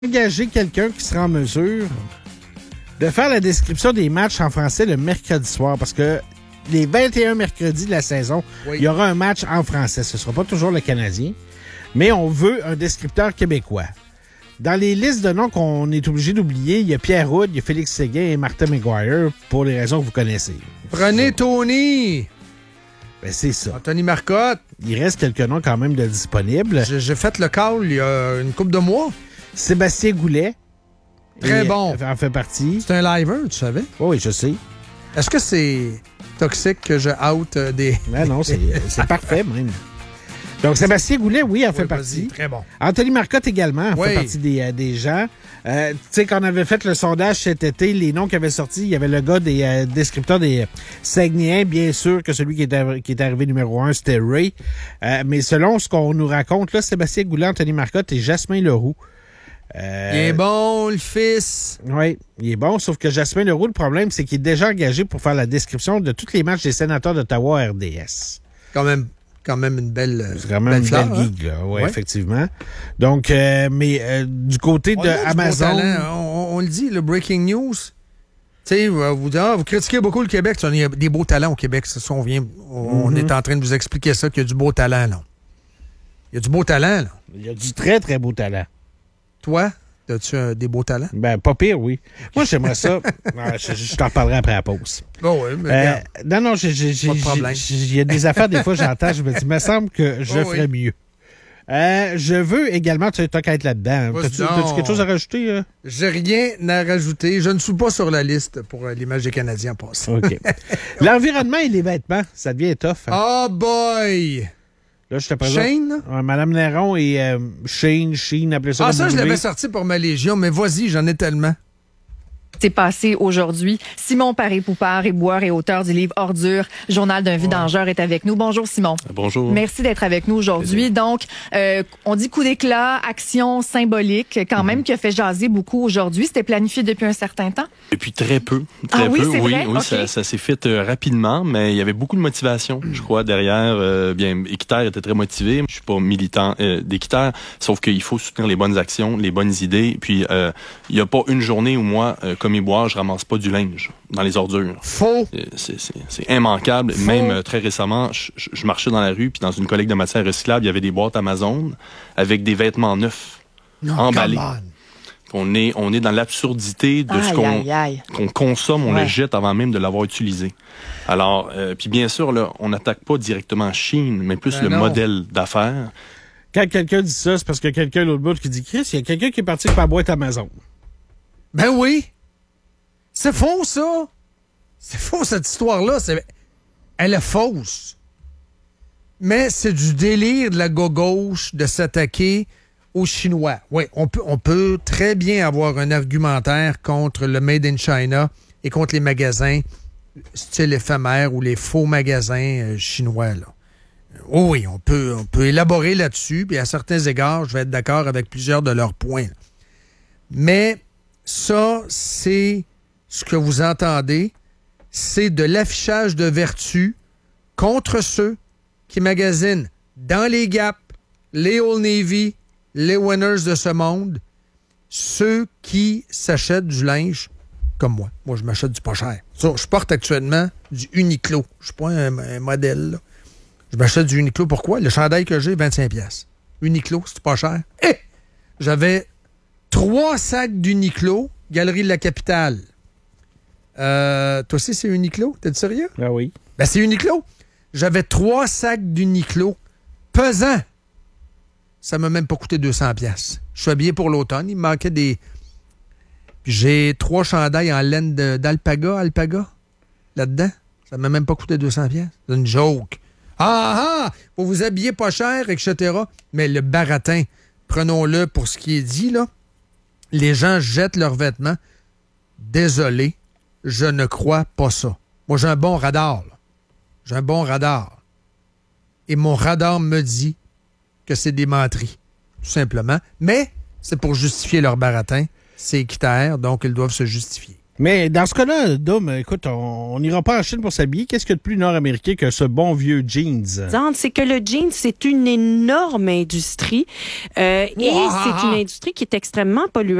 Engager quelqu'un qui sera en mesure de faire la description des matchs en français le mercredi soir, parce que les 21 mercredis de la saison, il y aura un match en français. Ce ne sera pas toujours le Canadien, mais on veut un descripteur québécois. Dans les listes de noms qu'on est obligé d'oublier, il y a Pierre Houde, il y a Félix Séguin et Martin McGuire, pour les raisons que vous connaissez. Prenez Tony! Ben, c'est ça. Anthony Marcotte. Il reste quelques noms quand même de disponibles. J'ai fait le call il y a une couple de mois. Sébastien Goulet. Très bon. En fait partie. C'est un liver, tu savais? Oui, je sais. Est-ce que c'est toxique que je out des... Ben non, c'est parfait même. Donc, Sébastien Goulet, oui, en fait partie. Très bon. Anthony Marcotte également en fait partie des gens. Tu sais, quand on avait fait le sondage cet été, les noms qui avaient sorti, il y avait le gars des descripteurs des Saguenayens. Bien sûr que celui qui est arrivé numéro 1, c'était Ray. Mais selon ce qu'on nous raconte, là, Sébastien Goulet, Anthony Marcotte et Jasmin Leroux. Il est bon, le fils. Oui, il est bon, sauf que Jasmin Leroux, le problème, c'est qu'il est déjà engagé pour faire la description de tous les matchs des sénateurs d'Ottawa RDS. Quand même une belle. C'est quand même une belle gigue, là. Ouais, effectivement. Donc, du côté de Amazon. On le dit, le breaking news. Tu sais, vous critiquez beaucoup le Québec. Il y a des beaux talents au Québec. Ça, on est en train de vous expliquer ça, qu'il y a du beau talent, là. Il y a du beau talent, là. Il y a du très, très beau talent. Toi, as-tu des beaux talents? Ben, pas pire, oui. Moi, j'aimerais ça. Je t'en parlerai après la pause. Oh oui, mais non, il y a des affaires, des fois, j'entends, je me dis, il me semble que je ferais mieux. Je veux également, tu as qu'à être là-dedans. As-tu quelque chose à rajouter? J'ai rien à rajouter. Je ne suis pas sur la liste pour l'image des Canadiens en passant. OK. L'environnement et les vêtements, ça devient tough. Oh boy! Là, je te présente. Shane? Madame Néron et Shane, appelez ça. Ah, ça, je l'avais sorti pour ma Légion, mais vas-y, j'en ai tellement. C'est passé aujourd'hui. Simon Paré-Poupard, éboueur et auteur du livre Ordure, Journal d'un vidangeur, est avec nous. Bonjour, Simon. Bonjour. Merci d'être avec nous aujourd'hui. Donc, on dit coup d'éclat, action symbolique, quand même, qui a fait jaser beaucoup aujourd'hui. C'était planifié depuis un certain temps? Depuis très peu. Oui, c'est vrai? Oui, okay. ça s'est fait rapidement, mais il y avait beaucoup de motivation, je crois, derrière. Bien, Équiterre était très motivé. Je suis pas militant d'Équiterre, sauf qu'il faut soutenir les bonnes actions, les bonnes idées. Puis, il y a pas une journée où moi, comme éboueur, je ramasse pas du linge dans les ordures. Faux! C'est immanquable. Faux. Même très récemment, je marchais dans la rue, puis dans une collecte de matières recyclables, il y avait des boîtes Amazon avec des vêtements neufs, emballés. On est dans l'absurdité de ce qu'on consomme, on le jette avant même de l'avoir utilisé. Alors, puis bien sûr, là, on n'attaque pas directement Chine, mais plus modèle d'affaires. Quand quelqu'un dit ça, c'est parce que quelqu'un l'autre bout qui dit « Chris, il y a quelqu'un qui est parti avec ma boîte Amazon. » Ben oui! C'est faux, ça! C'est faux, cette histoire-là. Elle est fausse. Mais c'est du délire de la gauche de s'attaquer aux Chinois. Oui, on peut très bien avoir un argumentaire contre le Made in China et contre les magasins style éphémère ou les faux magasins chinois, là. Oui, on peut élaborer là-dessus, puis à certains égards, je vais être d'accord avec plusieurs de leurs points. Mais ça, c'est ce que vous entendez, c'est de l'affichage de vertu contre ceux qui magasinent dans les Gap, les Old Navy, les Winners de ce monde, ceux qui s'achètent du linge comme moi. Moi, je m'achète du pas cher. Ça, je porte actuellement du Uniqlo. Je suis pas un modèle, là. Je m'achète du Uniqlo. Pourquoi? Le chandail que j'ai, 25$. Uniqlo, c'est pas cher. J'avais 3 sacs d'Uniqlo, Galerie de la Capitale. Toi aussi, c'est Uniqlo? T'es sérieux? Ah oui. Ben, c'est Uniqlo. J'avais 3 sacs d'Uniqlo pesants. Ça m'a même pas coûté 200$. Je suis habillé pour l'automne. Il me manquait des... Puis j'ai 3 chandails en laine d'alpaga, là-dedans. Ça m'a même pas coûté 200$. C'est une joke. Vous vous habillez pas cher, etc. Mais le baratin, prenons-le pour ce qui est dit, là. Les gens jettent leurs vêtements. Désolé, je ne crois pas ça. Moi, j'ai un bon radar, là. J'ai un bon radar. Et mon radar me dit que c'est des menteries, tout simplement. Mais c'est pour justifier leur baratin. C'est Équiterre, donc ils doivent se justifier. Mais dans ce cas-là, Dom, écoute, on n'ira pas en Chine pour s'habiller. Qu'est-ce qu'il y a de plus nord-américain que ce bon vieux jeans? C'est que le jeans, c'est une énorme industrie. Et c'est une industrie qui est extrêmement polluante.